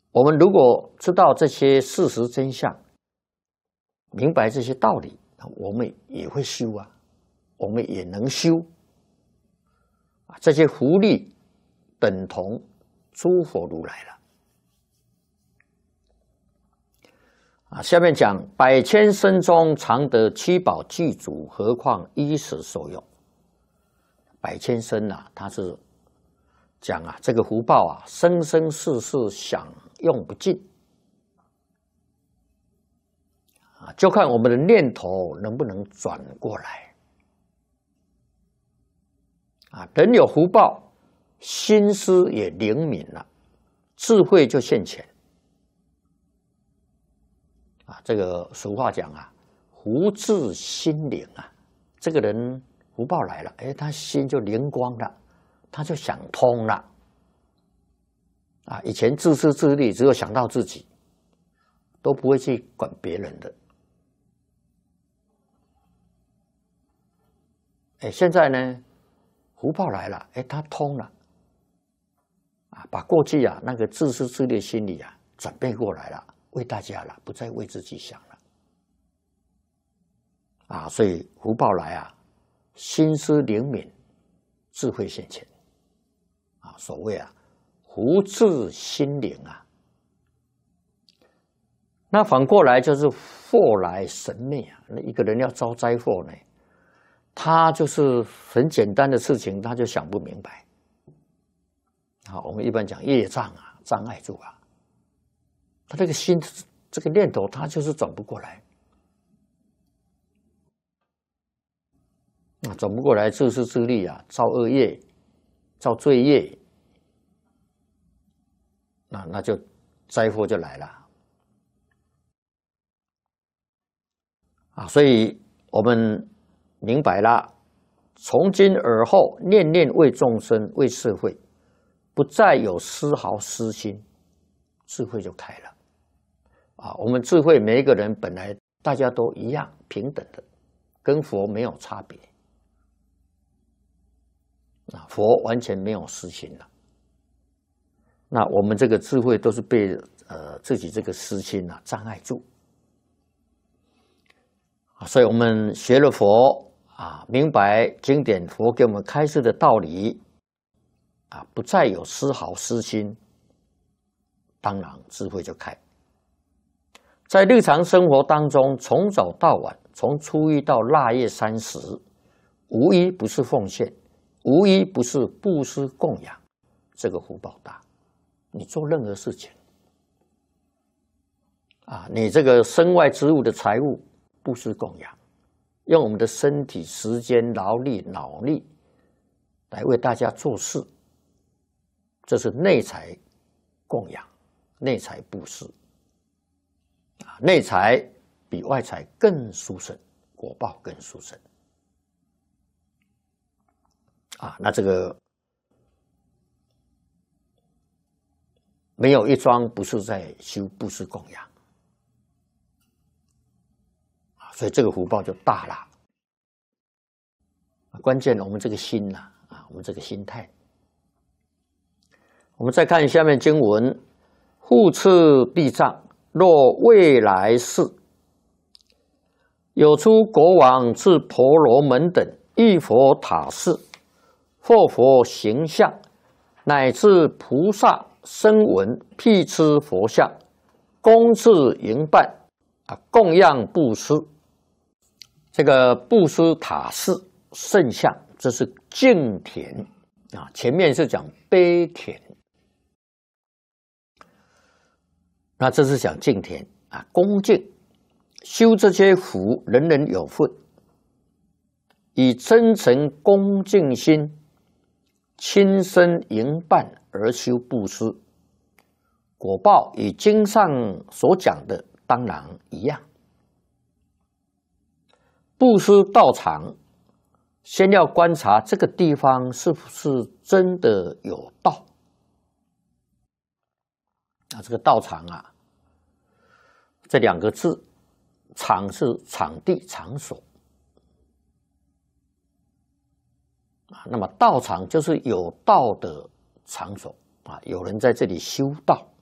我们如果知道这些事实真相，明白这些道理，我们也会修啊，我们也能修啊。这些福利等同诸佛如来了啊。下面讲百千生中常得七宝具足，何况衣食受用。百千生啊，它是讲啊，这个福报啊，生生世世享用不尽啊，就看我们的念头能不能转过来啊。人有福报，心思也灵敏了，智慧就现前啊。这个俗话讲啊，福至心灵啊，这个人福报来了，哎，他心就灵光了，他就想通了啊。以前自私自利，只有想到自己，都不会去管别人的。哎，现在呢，福报来了，哎，他通了啊，把过去啊那个自私自利的心理啊转变过来了，为大家了，不再为自己想了啊。所以福报来啊，心思灵敏，智慧现前啊。所谓啊，福至心灵啊。那反过来就是祸来神灭啊。那一个人要遭灾祸呢，他就是很简单的事情，他就想不明白。好，我们一般讲业障啊，障碍住啊，他这个心这个念头，他就是转不过来啊，转不过来，自私自利啊，造恶业，造罪业，那就灾祸就来了啊。所以我们明白了，从今而后，念念为众生，为社会，不再有丝毫私心，智慧就开了啊。我们智慧，每一个人本来大家都一样平等的，跟佛没有差别啊。佛完全没有私心了。那我们这个智慧都是被自己这个私心啊障碍住啊。所以我们学了佛啊，明白经典佛给我们开示的道理啊，不再有丝毫私心，当然智慧就开。在日常生活当中，从早到晚，从初一到腊月30，无一不是奉献，无一不是布施供养，这个福报大。你做任何事情啊，你这个身外之物的财物布施供养，用我们的身体、时间、劳力、脑力来为大家做事，这是内财供养，内财布施啊。内财比外财更殊胜，果报更殊胜啊。那这个没有一桩不是在修布施供养啊，所以这个福报就大了。关键我们这个心呐啊，我们这个心态。我们再看下面经文：复次必障，若未来世有出国王至婆罗门等一佛塔寺，或佛形象，乃至菩萨声闻辟支佛像，供置营办啊，供养布施。这个布施塔寺圣像，这是敬田啊。前面是讲悲田，那这是讲敬田啊，恭敬修这些福，人人有份，以真诚恭敬心，亲身营办而修布施，果报与经上所讲的当然一样。布施道场，先要观察这个地方是不是真的有道啊。这个道场啊，这2个字，场是场地、场所那么道场就是有道的场所啊，有人在这里修道